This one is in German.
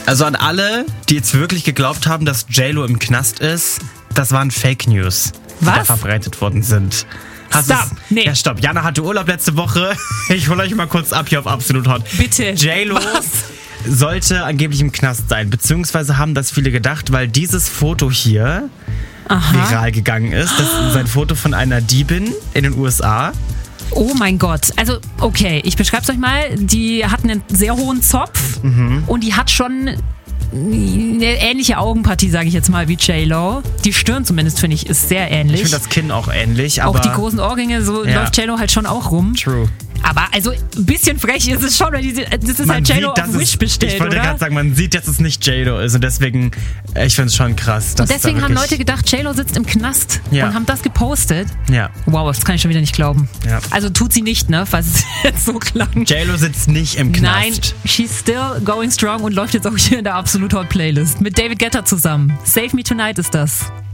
Also an alle, die jetzt wirklich geglaubt haben, dass J-Lo im Knast ist, das waren Fake News, die da verbreitet worden sind. Nee. Ja, stopp. Jana hatte Urlaub letzte Woche. Ich hole euch mal kurz ab hier auf Absolut Hot. Bitte. J-Lo sollte angeblich im Knast sein, beziehungsweise haben das viele gedacht, weil dieses Foto hier viral gegangen ist. Das ist ein Foto von einer Diebin in den USA. Oh mein Gott. Also, okay, ich beschreibe es euch mal. Die hat einen sehr hohen Zopf und die hat schon eine ähnliche Augenpartie, sage ich jetzt mal, wie J-Lo. Die Stirn zumindest, finde ich, ist sehr ähnlich. Ich finde das Kinn auch ähnlich. Aber auch die großen Ohrringe, so läuft J-Lo halt schon auch rum. True. Aber also ein bisschen frech ist es schon, weil das ist halt J-Lo auf Wish bestellt, ich wollte gerade sagen, man sieht, dass es nicht J-Lo ist und deswegen, ich finde es schon krass. Und deswegen haben Leute gedacht, J-Lo sitzt im Knast und haben das gepostet. Ja. Wow, das kann ich schon wieder nicht glauben. Ja. Also tut sie nicht, ne, falls es jetzt so klang. J-Lo sitzt nicht im Knast. Nein, she's still going strong und läuft jetzt auch hier in der Absolut Hot Playlist mit David Guetta zusammen. Save Me Tonight ist das.